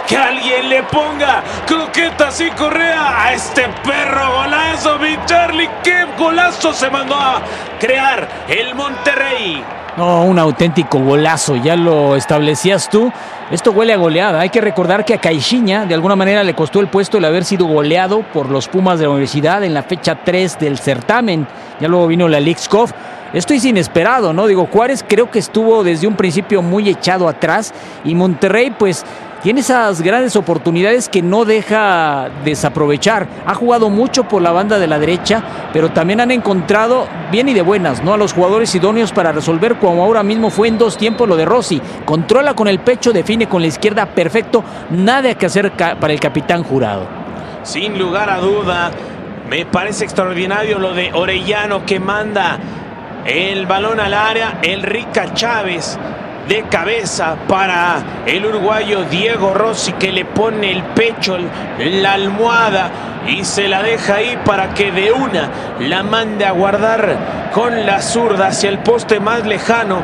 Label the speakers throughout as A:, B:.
A: Que alguien le ponga croquetas y correa a este perro. Golazo, mi Charlie. ¡Qué golazo se mandó a crear el Monterrey!
B: No, un auténtico golazo, ya lo establecías tú. Esto huele a goleada. Hay que recordar que a Caixinha de alguna manera le costó el puesto el haber sido goleado por los Pumas de la Universidad en la fecha 3 del certamen. Ya luego vino la Leagues Cup. Esto es inesperado, ¿no? Digo, Juárez creo que estuvo desde un principio muy echado atrás y Monterrey pues tiene esas grandes oportunidades que no deja desaprovechar. Ha jugado mucho por la banda de la derecha, pero también han encontrado bien y de buenas, ¿no?, a los jugadores idóneos para resolver, como ahora mismo fue en 2 tiempos lo de Rossi. Controla con el pecho, define con la izquierda, perfecto. Nada que hacer para el capitán Jurado.
A: Sin lugar a duda, me parece extraordinario lo de Orellano, que manda el balón al área. El Rica Chávez de cabeza para el uruguayo Diego Rossi, que le pone el pecho, la almohada y se la deja ahí para que de una la mande a guardar con la zurda hacia el poste más lejano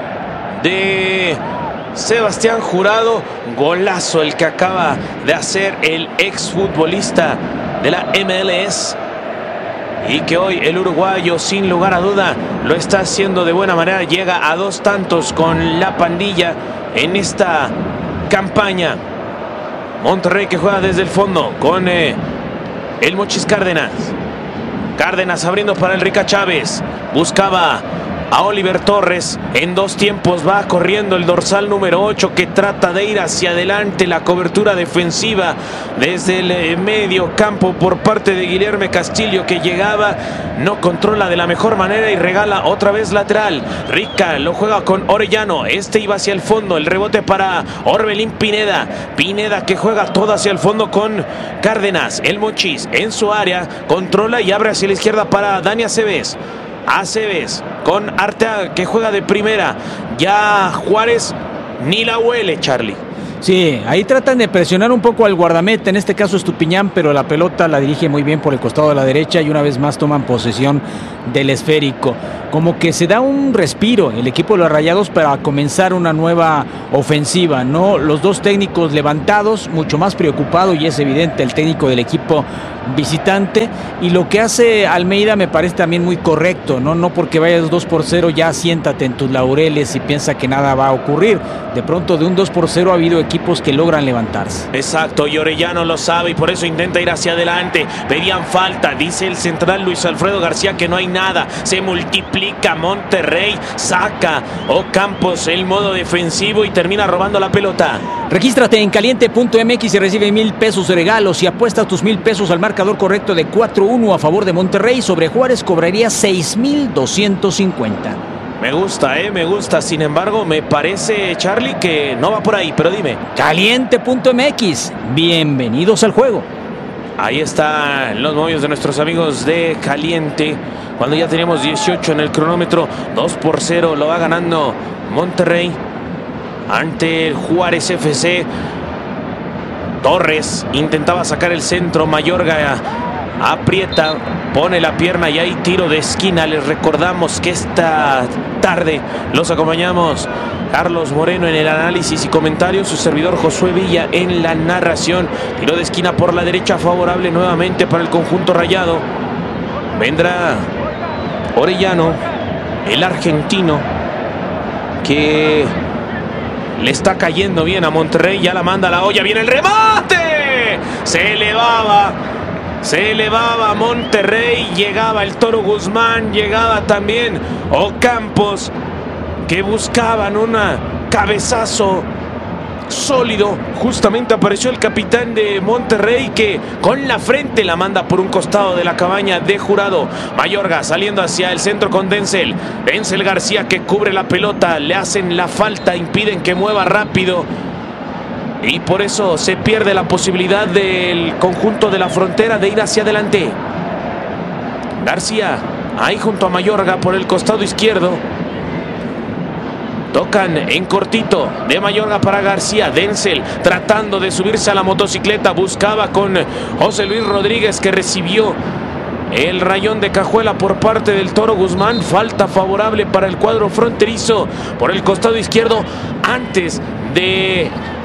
A: de Sebastián Jurado. Golazo el que acaba de hacer el exfutbolista de la MLS, y que hoy el uruguayo sin lugar a duda lo está haciendo de buena manera. Llega a 2 tantos con la pandilla en esta campaña. Monterrey que juega desde el fondo con el Mochis Cárdenas. Cárdenas abriendo para el Rica Chávez. Buscaba a Oliver Torres. En 2 tiempos va corriendo el dorsal número 8, que trata de ir hacia adelante. La cobertura defensiva desde el medio campo por parte de Guillermo Castillo, que llegaba, no controla de la mejor manera y regala otra vez lateral. Rica lo juega con Orellano. Este iba hacia el fondo. El rebote para Orbelín Pineda. Pineda que juega todo hacia el fondo con Cárdenas. El Mochis en su área controla y abre hacia la izquierda para Dani Aceves. Aceves con Arteaga, que juega de primera. Ya Juárez ni la huele, Charlie.
B: Sí, ahí tratan de presionar un poco al guardameta, en este caso Estupiñán, pero la pelota la dirige muy bien por el costado de la derecha y una vez más toman posesión del esférico. Como que se da un respiro el equipo de los Rayados para comenzar una nueva ofensiva, ¿no? Los 2 técnicos levantados, mucho más preocupado, y es evidente el técnico del equipo visitante, y lo que hace Almeida me parece también muy correcto, ¿no? No porque vayas 2-0 ya siéntate en tus laureles y piensa que nada va a ocurrir. De pronto de un 2-0 ha habido equipos que logran levantarse.
A: Exacto, y Orellano lo sabe y por eso intenta ir hacia adelante. Pedían falta, dice el central Luis Alfredo García que no hay nada. Se multiplica Monterrey, saca Ocampos el modo defensivo y termina robando la pelota.
B: Regístrate en caliente.mx y recibe 1,000 pesos de regalos. Si apuestas tus 1,000 pesos al marcador correcto de 4-1 a favor de Monterrey sobre Juárez, cobraría 6,250.
A: Me gusta, me gusta. Sin embargo, me parece, Charlie, que no va por ahí, pero dime.
B: Caliente.mx, bienvenidos al juego.
A: Ahí están los movios de nuestros amigos de Caliente. Cuando ya teníamos 18 en el cronómetro, 2-0 lo va ganando Monterrey ante el Juárez FC. Torres intentaba sacar el centro. Mayorga aprieta, pone la pierna y hay tiro de esquina. Les recordamos que esta tarde los acompañamos Carlos Moreno en el análisis y comentarios, su servidor Josué Villa en la narración. Tiro de esquina por la derecha favorable nuevamente para el conjunto rayado. Vendrá Orellano, el argentino, que le está cayendo bien a Monterrey. Ya la manda a la olla, viene el remate. Se elevaba Monterrey, llegaba el Toro Guzmán, llegaba también Ocampos, que buscaban un cabezazo sólido. Justamente apareció el capitán de Monterrey, que con la frente la manda por un costado de la cabaña de Jurado. Mayorga saliendo hacia el centro con Denzel García, que cubre la pelota. Le hacen la falta, impiden que mueva rápido y por eso se pierde la posibilidad del conjunto de la Frontera de ir hacia adelante. García ahí junto a Mayorga por el costado izquierdo. Tocan en cortito de Mayorga para García. Denzel tratando de subirse a la motocicleta. Buscaba con José Luis Rodríguez, que recibió el rayón de cajuela por parte del Toro Guzmán. Falta favorable para el cuadro fronterizo por el costado izquierdo. Antes de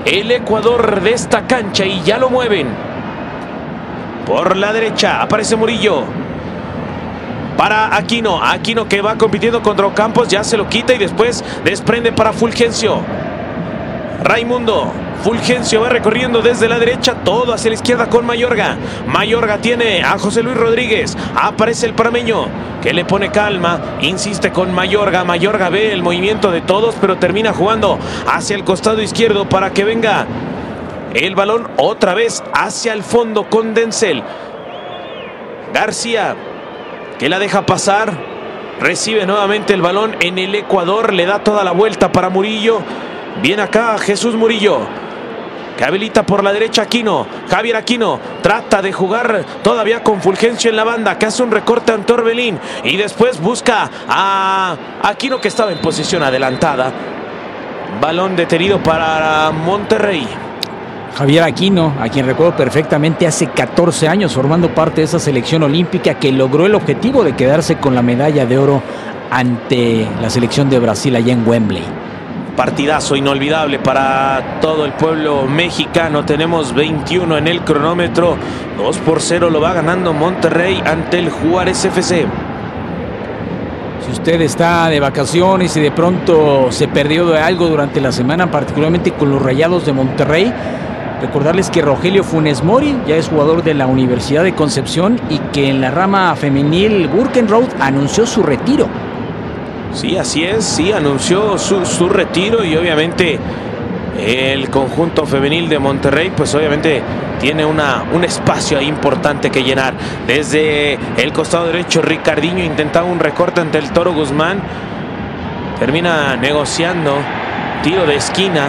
A: el Ecuador de esta cancha y ya lo mueven. Por la derecha aparece Murillo. Para Aquino. Aquino que va compitiendo contra Ocampos. Ya se lo quita y después desprende para Fulgencio. Raimundo. Fulgencio va recorriendo desde la derecha, todo hacia la izquierda con Mayorga. Mayorga tiene a José Luis Rodríguez. Aparece el parameño que le pone calma, insiste con Mayorga. Mayorga ve el movimiento de todos, pero termina jugando hacia el costado izquierdo para que venga el balón otra vez hacia el fondo con Denzel. García que la deja pasar. Recibe nuevamente el balón en el Ecuador, le da toda la vuelta para Murillo. Viene acá Jesús Murillo, que habilita por la derecha Aquino. Javier Aquino trata de jugar todavía con Fulgencio en la banda, que hace un recorte ante Orbelín y después busca a Aquino, que estaba en posición adelantada. Balón detenido para Monterrey.
B: Javier Aquino, a quien recuerdo perfectamente hace 14 años formando parte de esa selección olímpica que logró el objetivo de quedarse con la medalla de oro ante la selección de Brasil allá en Wembley.
A: Partidazo inolvidable para todo el pueblo mexicano. Tenemos 21 en el cronómetro. 2-0 lo va ganando Monterrey ante el Juárez FC.
B: Si usted está de vacaciones y de pronto se perdió de algo durante la semana, particularmente con los Rayados de Monterrey, recordarles que Rogelio Funes Mori ya es jugador de la Universidad de Concepción y que en la rama femenil Burkenroth anunció su retiro.
A: Sí, así es, sí, anunció su retiro y obviamente el conjunto femenil de Monterrey pues obviamente tiene un espacio ahí importante que llenar. Desde el costado derecho Ricardinho intentaba un recorte ante el Toro Guzmán, termina negociando, tiro de esquina,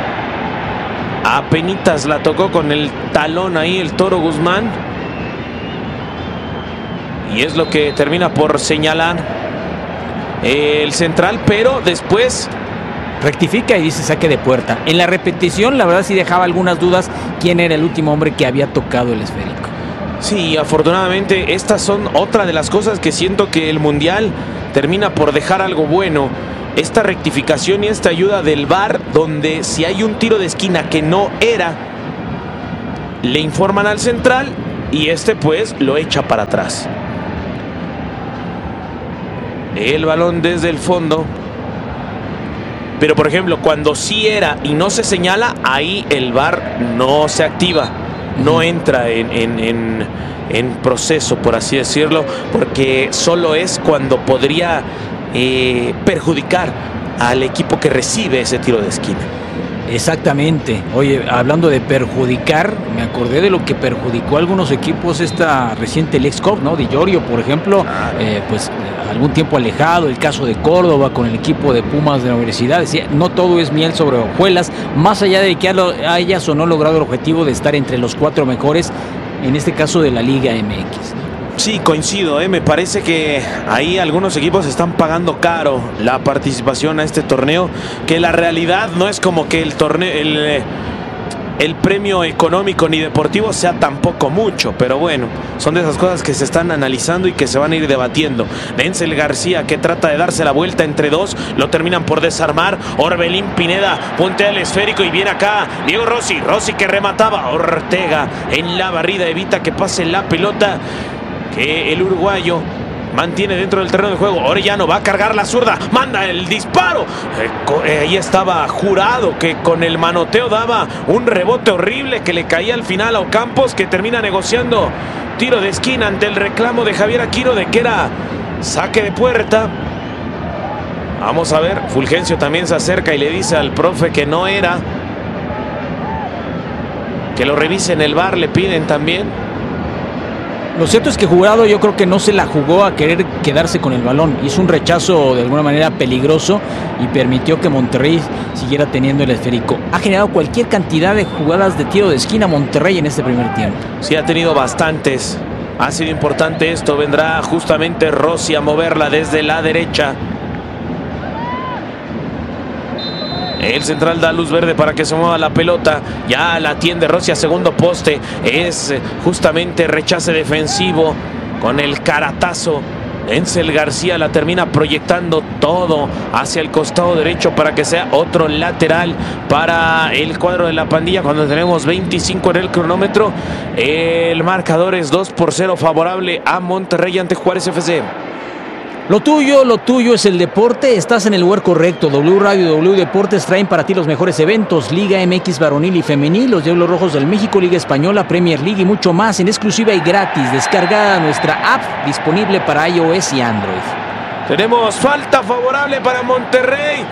A: apenitas la tocó con el talón ahí el Toro Guzmán y es lo que termina por señalar el central, pero después
B: rectifica y dice saque de puerta. En la repetición, la verdad sí dejaba algunas dudas quién era el último hombre que había tocado el esférico.
A: Sí, afortunadamente estas son otra de las cosas que siento que el Mundial termina por dejar algo bueno. Esta rectificación y esta ayuda del VAR, donde si hay un tiro de esquina que no era, le informan al central y este pues lo echa para atrás. El balón desde el fondo. Pero por ejemplo, cuando sí era y no se señala, ahí el VAR no se activa, no entra en proceso, por así decirlo, porque solo es cuando podría perjudicar al equipo que recibe ese tiro de esquina.
B: Exactamente. Oye, hablando de perjudicar, me acordé de lo que perjudicó a algunos equipos esta reciente Leagues Cup, ¿no? Di Llorio, por ejemplo, pues algún tiempo alejado, el caso de Córdoba con el equipo de Pumas de la Universidad. Decía, no todo es miel sobre hojuelas, más allá de que hayas o no logrado el objetivo de estar entre los 4 mejores, en este caso de la Liga MX.
A: Sí, coincido, me parece que ahí algunos equipos están pagando caro la participación a este torneo, que la realidad no es como que el torneo, el premio económico ni deportivo sea tampoco mucho, pero bueno, son de esas cosas que se están analizando y que se van a ir debatiendo. Denzel García que trata de darse la vuelta entre dos, lo terminan por desarmar. Orbelín Pineda puntea el esférico y viene acá Diego Rossi que remataba. Ortega en la barrida evita que pase la pelota, que el uruguayo mantiene dentro del terreno de juego. Orellano va a cargar la zurda, manda el disparo. Ahí estaba Jurado, que con el manoteo daba un rebote horrible que le caía al final a Ocampos, que termina negociando tiro de esquina ante el reclamo de Javier Aquino de que era saque de puerta. Vamos a ver, Fulgencio también se acerca y le dice al profe que no era, que lo revise en el VAR, le piden también.
B: Lo cierto es que Jurado yo creo que no se la jugó a querer quedarse con el balón. Hizo un rechazo de alguna manera peligroso y permitió que Monterrey siguiera teniendo el esférico. Ha generado cualquier cantidad de jugadas de tiro de esquina Monterrey en este primer tiempo.
A: Sí, ha tenido bastantes. Ha sido importante esto. Vendrá justamente Rossi a moverla desde la derecha. El central da luz verde para que se mueva la pelota. Ya la atiende Rossi a segundo poste. Es justamente rechace defensivo con el caratazo Encel García la termina proyectando todo hacia el costado derecho para que sea otro lateral para el cuadro de la Pandilla cuando tenemos 25 en el cronómetro. El marcador es 2-0 favorable a Monterrey ante Juárez FC.
B: Lo tuyo es el deporte. Estás en el lugar correcto. W Radio y W Deportes traen para ti los mejores eventos: Liga MX varonil y femenil, los Diablos Rojos del México, Liga Española, Premier League y mucho más en exclusiva y gratis. Descarga nuestra app disponible para iOS y Android.
A: Tenemos falta favorable para Monterrey.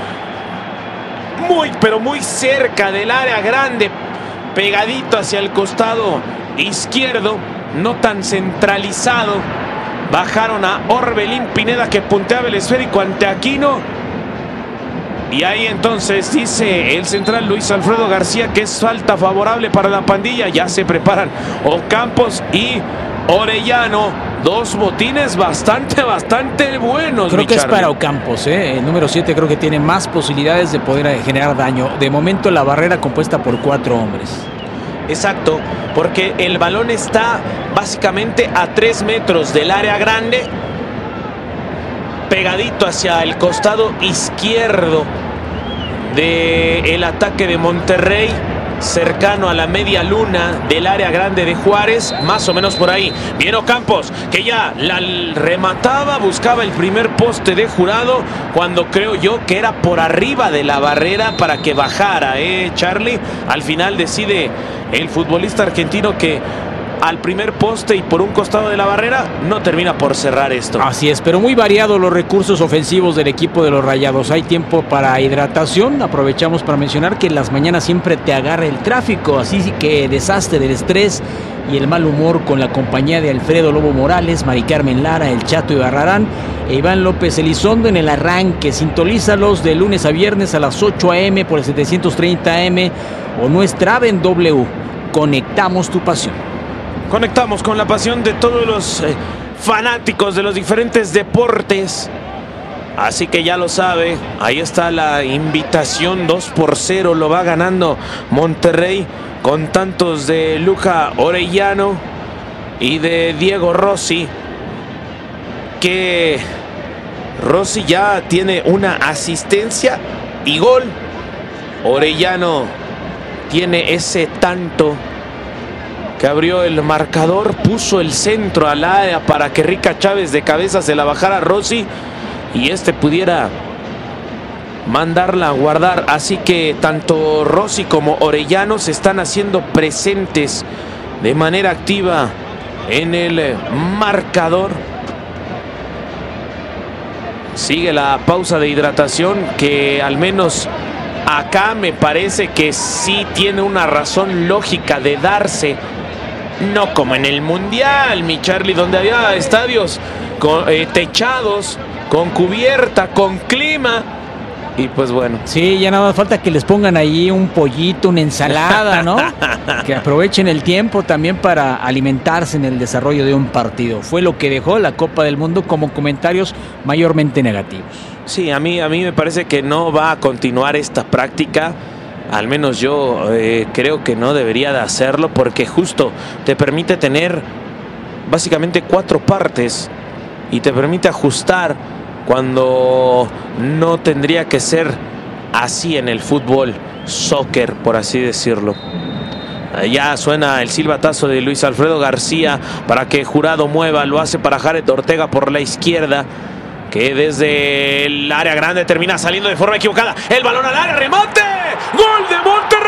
A: Muy cerca del área grande, pegadito hacia el costado izquierdo, no tan centralizado. Bajaron a Orbelín Pineda, que punteaba el esférico ante Aquino. Y ahí entonces dice el central Luis Alfredo García que es falta favorable para la Pandilla. Ya se preparan Ocampos y Orellano. Dos botines bastante buenos.
B: Creo que es para Ocampos, El número 7 creo que tiene más posibilidades de poder generar daño. De momento la barrera compuesta por 4 hombres.
A: Exacto, porque el balón está básicamente a 3 metros del área grande, pegadito hacia el costado izquierdo del ataque de Monterrey, cercano a la media luna del área grande de Juárez, más o menos por ahí. Viene Ocampos, que ya la remataba, buscaba el primer poste de Jurado, cuando creo yo que era por arriba de la barrera para que bajara, Charlie. Al final decide el futbolista argentino que al primer poste y por un costado de la barrera no termina por cerrar esto.
B: Así es, pero muy variados los recursos ofensivos del equipo de los Rayados. Hay tiempo para hidratación. Aprovechamos para mencionar que en las mañanas siempre te agarra el tráfico, así que deshazte del estrés y el mal humor con la compañía de Alfredo Lobo Morales, Mari Carmen Lara, El Chato Ibarrarán e Iván López Elizondo en el arranque. Sintonízalos de lunes a viernes a las 8 a.m. por el 730 AM o nuestra app en W. Conectamos tu pasión.
A: Conectamos con la pasión de todos los fanáticos de los diferentes deportes. Así que ya lo sabe, ahí está la invitación. 2-0 lo va ganando Monterrey con tantos de Luca Orellano y de Diego Rossi. Que Rossi ya tiene una asistencia y gol. Orellano tiene ese tanto que abrió el marcador, puso el centro al área para que Rica Chávez de cabeza se la bajara a Rossi y este pudiera mandarla a guardar. Así que tanto Rossi como Orellano se están haciendo presentes de manera activa en el marcador. Sigue la pausa de hidratación, que al menos acá me parece que sí tiene una razón lógica de darse. No como en el Mundial, mi Charlie, donde había estadios techados, con cubierta, con clima. Y pues bueno.
B: Sí, ya nada más falta que les pongan ahí un pollito, una ensalada, ¿no? Que aprovechen el tiempo también para alimentarse en el desarrollo de un partido. Fue lo que dejó la Copa del Mundo, como comentarios mayormente negativos.
A: Sí, a mí me parece que no va a continuar esta práctica. Al menos yo creo que no debería de hacerlo, porque justo te permite tener básicamente 4 partes y te permite ajustar cuando no tendría que ser así en el fútbol, soccer, por así decirlo. Ya suena el silbatazo de Luis Alfredo García para que Jurado mueva, lo hace para Jared Ortega por la izquierda, que desde el área grande termina saliendo de forma equivocada. El balón al área, remate, gol de Monterrey.